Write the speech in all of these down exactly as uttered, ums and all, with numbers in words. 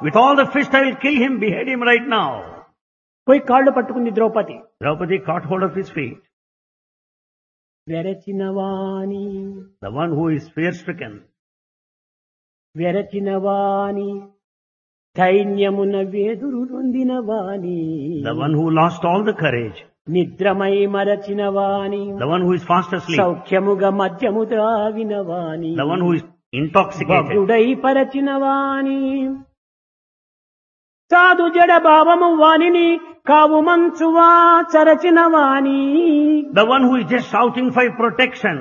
with all the fist I will kill him, behead him right now. పోయి కాళ్ళు పట్టుకుంది Draupadi. Draupadi caught hold of his feet. వెరచినవాణి The one who is fear-stricken. వెరచినవాణి ధైర్యమున వేదురు నొందినవాణి. The one who lost all the courage. నిద్రమై మరచినవాణి. The one who is fast asleep. సౌఖ్యముగా మద్యము త్రావినవాణి. The one who is intoxicated. భక్తుడై పరచినవాణి. సాధు జడ భావము వాణిని కావు మంచువా చరచినవాణి. The one who is just shouting for protection.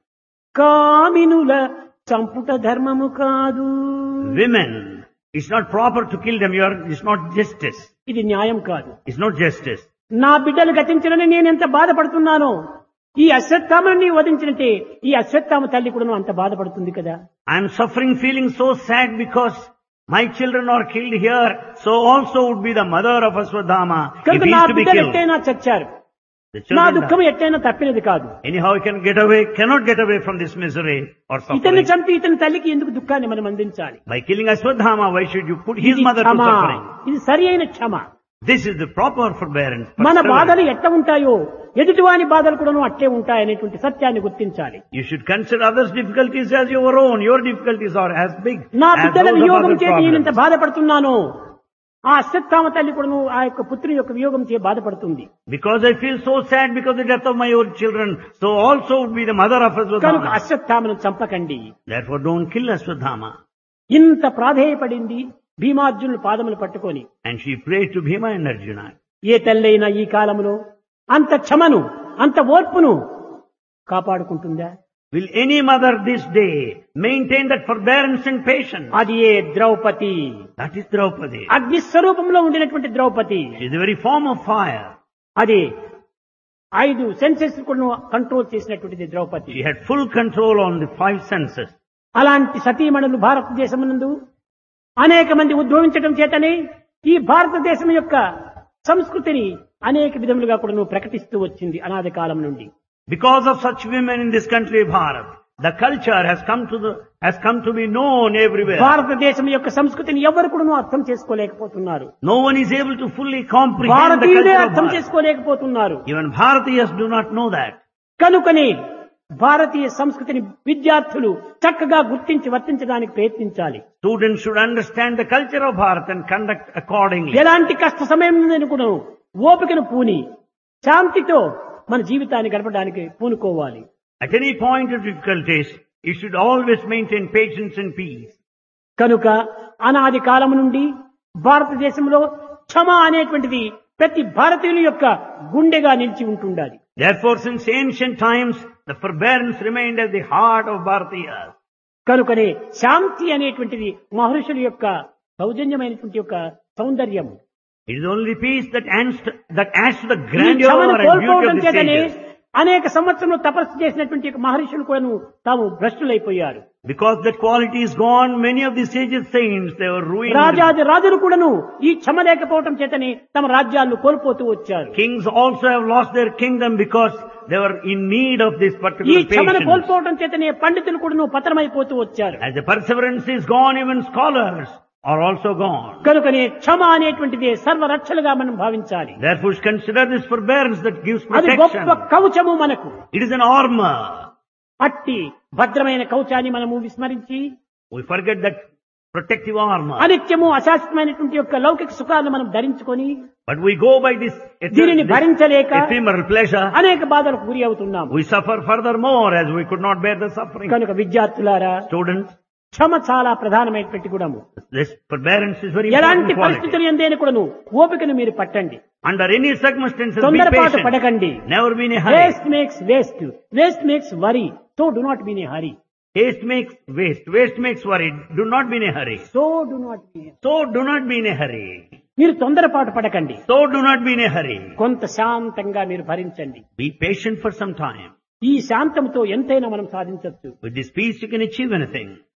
కామినుల చంపుట ధర్మము కాదు. Women, it's not proper to kill them. You are, it's not justice. ఇది న్యాయం కాదు. It's not justice. నా బిడ్డలు గతించడని నేను ఎంత బాధపడుతున్నానో, ఈ అశ్వత్థామని వధించినట్టే ఈ అశ్వత్థామ తల్లి కూడా అంత బాధపడుతుంది కదా. I am suffering, feeling so sad because my children are killed here. So also would be the mother of Ashwadhama if కనుక he నా is to be బిడ్డలు killed. ఎట్టైనా చచ్చారు. The నా children దుఃఖం die. ఎట్టైనా తప్పినది కాదు. Anyhow, he can get away, cannot get away from this misery or ఇతన్ని suffering. చంపి ఇతని తల్లికి ఎందుకు దుఃఖాన్ని మనం అందించాలి? By killing Ashwadhama, why should you put his ఇది mother to క్షమ. suffering? ఇది సరి అయిన క్షమ. This is the proper forbearance. మన perseverance. బాధలు ఎట్లా ఉంటాయో ఎదుటివాని బాధలు కూడా అట్లే ఉంటాయనేటువంటి సత్యాన్ని గుర్తించాలి. You should consider others' difficulties as your own. Your difficulties are as big నా as బిడ్డల those of వియోగం other చేతి నేనెంత problems. బాధపడుతున్నానో ఆ అశ్వత్థామ తల్లి కూడా ఆ యొక్క పుత్రుని యొక్క వియోగం చే బాధపడుతుంది. Because I feel so sad because of the death of my own children, so also would be the mother of కనుక Ashwadhama. అశ్వత్థామను చంపకండి. Therefore don't kill Ashwadhama. ఇంత ప్రాధేయపడింది భీమార్జునులు పాదములు పట్టుకొని. And she prayed to Bhima and Arjuna. ఏ తల్లైనా ఈ కాలంలో అంత క్షమను అంత ఓర్పును కాపాడుకుంటుందా? Will any mother this day maintain that forbearance and patience? అది ఏ ద్రౌపది. That is Draupadi. అగ్ని స్వరూపంలో ఉండినటువంటి Draupadi. She is the very form of fire. అది ఐదు సెన్సెస్ కూడా కంట్రోల్ చేసినటువంటిది Draupadi. She had full control on the five senses. అలాంటి సతీమణులు భారతదేశమునందు అనేక మంది ఉద్భవించడం చేతనే ఈ భారతదేశం యొక్క సంస్కృతిని అనేక విధములుగా కూడా ప్రకటిస్తూ వచ్చింది అనాది కాలం నుండి. Because of such women in this country of Bharat, the culture has come to the, has come to be known everywhere. భారతదేశం యొక్క సంస్కృతిని ఎవరు కూడా అర్థం చేసుకోలేకపోతున్నారు. No one is able to fully comprehend the భారతీయులే culture of అర్థం Bharat. చేసుకోలేకపోతున్నారు. Even Bharatiyas do not know that. కనుకనే భారతీయ సంస్కృతిని విద్యార్థులు చక్కగా గుర్తించి వర్తించడానికి ప్రయత్నించాలి. Students should understand the culture of Bharat and conduct accordingly. ఎలాంటి కష్ట సమయం కూడా ఓపికను పూని శాంతితో మన జీవితాన్ని గడపడానికి పూనుకోవాలి. At any point of difficulties, you should always maintain patience and peace. కనుక అనాది కాలం నుండి భారతదేశంలో క్షమ అనేటువంటిది ప్రతి భారతీయుల యొక్క గుండెగా నిలిచి ఉంటుండాలి. Therefore, since ancient times, the forbearance remained at the heart of Bharatiyas. కనుకనే శాంతి అనేటువంటిది మహర్షుల యొక్క సౌజన్యమైనటువంటి యొక్క సౌందర్యం. It is only peace that adds to, that adds to the ఈ grandeur క్షమను and beauty కోల్పోవడం of the చేతనే sages. అనేక సంవత్సరంలో తపస్సు చేసినటువంటి యొక్క మహర్షులు కూడా తాము భ్రష్టులైపోయారు. Because that quality is gone, many of the sages saints, they were ruined. రాజాది రాజులు కూడాను ఈ క్షమ లేకపోవటం చేతనే తమ రాజ్యాలను కోల్పోతూ వచ్చారు. Kings also have lost their kingdom because they were in need of this ఈ particular క్షమను patience. కోల్పోవటం చేతనే పండితులు కూడాను పతనమైపోతూ వచ్చారు. As the perseverance is gone, even scholars are also gone. కనుకనే క్షమ అనేటువంటిది సర్వరక్షలుగా మనం భావించాలి. Therefore, consider this forbearance that gives అది protection. గొప్ప కవచము మనకు. It is an armor. అట్టి భద్రమైన కవచాన్ని మనము విస్మరించి We forget that protective armor. అనిత్యము అశాశ్వతమైనటువంటి యొక్క లౌకిక సుఖాలను మనం ధరించుకొని But we go by this దీనిని భరించలేక ephemeral pleasure. అనేక బాధలకు గురి అవుతున్నాము. We suffer furthermore as we could not bear the suffering. కనుక విద్యార్థులారా, Students, క్షమ చాలా ప్రధానమైనటువంటి గుణము. this forbearance is very ఎలాంటి important quality. పరిస్థితులు ఎందైనా కూడాను ఓపికను మీరు పట్టండి. Under any circumstances, be తొందరపాటు patient. పడకండి. Never be in a hurry. Waste makes waste waste makes worry so do not be in a hurry. Haste makes waste. Waste makes worry. Do not be in a hurry. So do not be So do not be in a hurry. మీరు తొందరపాటు పడకండి. So do not be in a hurry. కొంత శాంతంగా మీరు భరించండి. Be patient for some time. ఈ శాంతంతో ఎంతైనా మనం సాధించవచ్చు. With this peace you can achieve anything.